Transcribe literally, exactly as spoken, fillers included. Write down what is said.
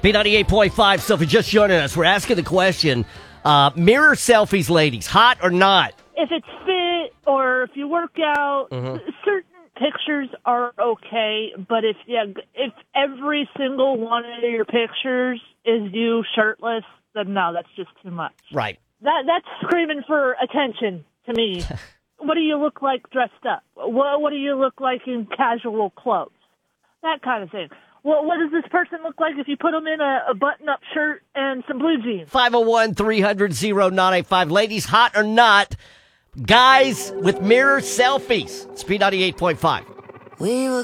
B ninety-eight point five, so if you're just joining us, we're asking the question, uh, mirror selfies, ladies, hot or not? If it's fit or if you work out, Mm-hmm. certain pictures are okay, but if yeah, if every single one of your pictures is you shirtless, then no, that's just too much. Right. That That's screaming for attention to me. What do you look like dressed up? What, what do you look like in casual clothes? That kind of thing. Well, what does this person look like if you put them in a, a button-up shirt and some blue jeans? five oh one, three hundred, oh nine eight five. Ladies, hot or not, guys with mirror selfies. It's B ninety-eight point five. We were